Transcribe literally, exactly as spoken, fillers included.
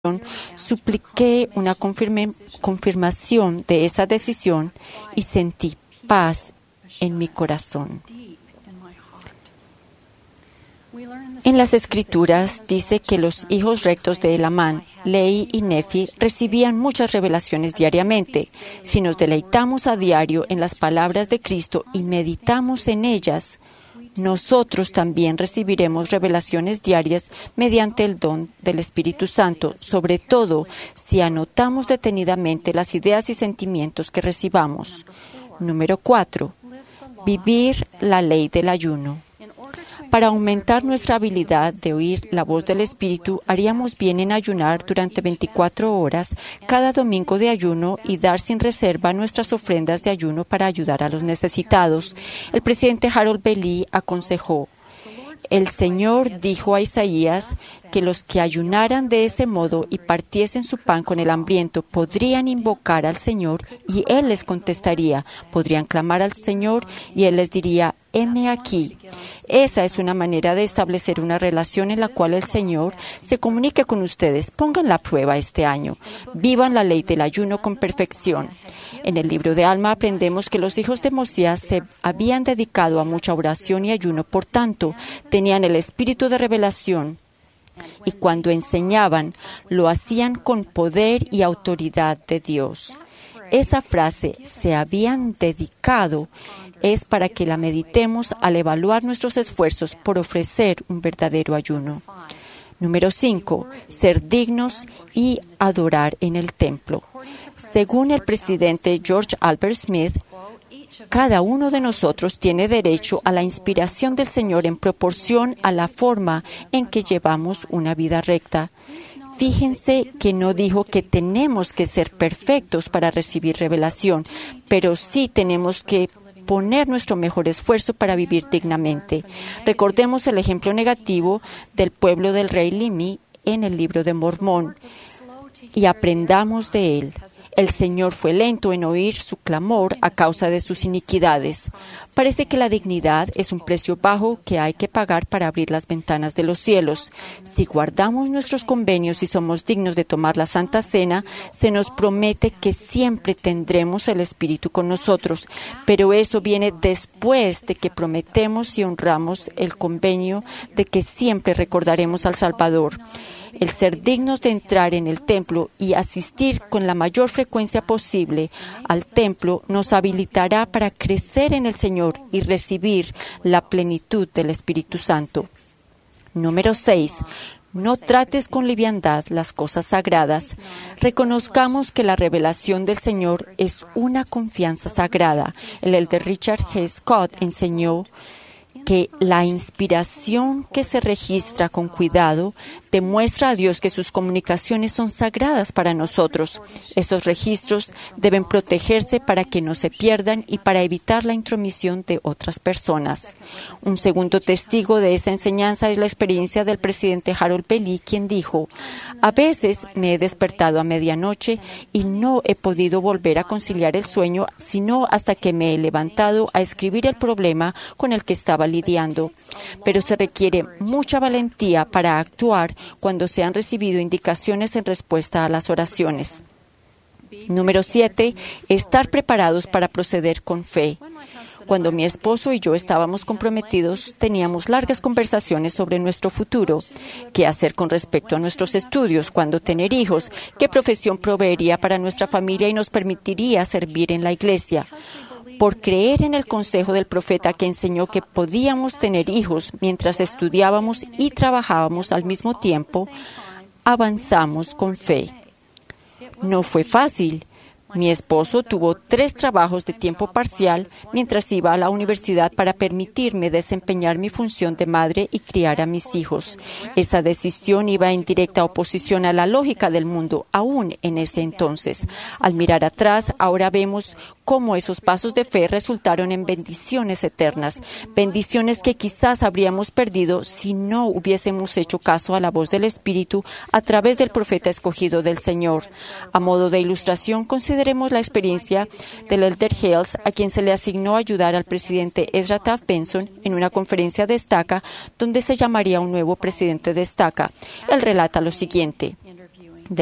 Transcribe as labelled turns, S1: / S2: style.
S1: supliqué una confirme- confirmación de esa decisión y sentí paz en mi corazón. En las Escrituras dice que los hijos rectos de Elamán, Lehi y Nefi, recibían muchas revelaciones diariamente. Si nos deleitamos a diario en las palabras de Cristo y meditamos en ellas, nosotros también recibiremos revelaciones diarias mediante el don del Espíritu Santo, sobre todo si anotamos detenidamente las ideas y sentimientos que recibamos. Número cuatro. Vivir la ley del ayuno. Para aumentar nuestra habilidad de oír la voz del Espíritu, haríamos bien en ayunar durante veinticuatro horas cada domingo de ayuno y dar sin reserva nuestras ofrendas de ayuno para ayudar a los necesitados. El presidente Harold B. Lee aconsejó: el Señor dijo a Isaías que los que ayunaran de ese modo y partiesen su pan con el hambriento podrían invocar al Señor y Él les contestaría. Podrían clamar al Señor y Él les diría: heme aquí. Esa es una manera de establecer una relación en la cual el Señor se comunique con ustedes. Pónganla a prueba este año. Vivan la ley del ayuno con perfección. En el libro de Alma aprendemos que los hijos de Mosías se habían dedicado a mucha oración y ayuno, por tanto, tenían el espíritu de revelación. Y cuando enseñaban, lo hacían con poder y autoridad de Dios. Esa frase, se habían dedicado, es para que la meditemos al evaluar nuestros esfuerzos por ofrecer un verdadero ayuno. Número cinco. Ser dignos y adorar en el templo. Según el presidente George Albert Smith, cada uno de nosotros tiene derecho a la inspiración del Señor en proporción a la forma en que llevamos una vida recta. Fíjense que no dijo que tenemos que ser perfectos para recibir revelación, pero sí tenemos que poner nuestro mejor esfuerzo para vivir dignamente. Recordemos el ejemplo negativo del pueblo del rey Limi en el libro de Mormón y aprendamos de él. El Señor fue lento en oír su clamor a causa de sus iniquidades. Parece que la dignidad es un precio bajo que hay que pagar para abrir las ventanas de los cielos. Si guardamos nuestros convenios y somos dignos de tomar la Santa Cena, se nos promete que siempre tendremos el Espíritu con nosotros. Pero eso viene después de que prometemos y honramos el convenio de que siempre recordaremos al Salvador. El ser dignos de entrar en el templo y asistir con la mayor frecuencia posible al templo nos habilitará para crecer en el Señor y recibir la plenitud del Espíritu Santo. Número seis. No trates con liviandad las cosas sagradas. Reconozcamos que la revelación del Señor es una confianza sagrada. El elder Richard G. Scott enseñó que la inspiración que se registra con cuidado demuestra a Dios que sus comunicaciones son sagradas para nosotros. Esos registros deben protegerse para que no se pierdan y para evitar la intromisión de otras personas. Un segundo testigo de esa enseñanza es la experiencia del presidente Harold B. Lee, quien dijo: a veces me he despertado a medianoche y no he podido volver a conciliar el sueño, sino hasta que me he levantado a escribir el problema con el que estaba lidiando. Pero se requiere mucha valentía para actuar cuando se han recibido indicaciones en respuesta a las oraciones. Número siete. Estar preparados para proceder con fe. Cuando mi esposo y yo estábamos comprometidos, teníamos largas conversaciones sobre nuestro futuro, qué hacer con respecto a nuestros estudios, cuándo tener hijos, qué profesión proveería para nuestra familia y nos permitiría servir en la iglesia. Por creer en el consejo del profeta que enseñó que podíamos tener hijos mientras estudiábamos y trabajábamos al mismo tiempo, avanzamos con fe. No fue fácil. Mi esposo tuvo tres trabajos de tiempo parcial mientras iba a la universidad para permitirme desempeñar mi función de madre y criar a mis hijos. Esa decisión iba en directa oposición a la lógica del mundo, aún en ese entonces. Al mirar atrás, ahora vemos cómo esos pasos de fe resultaron en bendiciones eternas, bendiciones que quizás habríamos perdido si no hubiésemos hecho caso a la voz del Espíritu a través del profeta escogido del Señor. A modo de ilustración, consideremos la experiencia del elder Hales, a quien se le asignó ayudar al presidente Ezra Taft Benson en una conferencia de estaca donde se llamaría un nuevo presidente de estaca. Él relata lo siguiente: